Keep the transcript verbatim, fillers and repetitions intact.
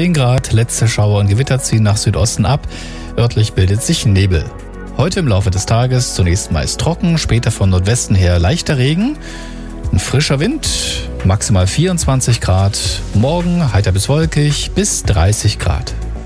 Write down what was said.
zehn Grad, letzte Schauer und Gewitter ziehen nach Südosten ab. Örtlich bildet sich Nebel. Heute im Laufe des Tages zunächst meist trocken, später von Nordwesten her leichter Regen. Ein frischer Wind, maximal vierundzwanzig Grad. Morgen heiter bis wolkig bis dreißig Grad.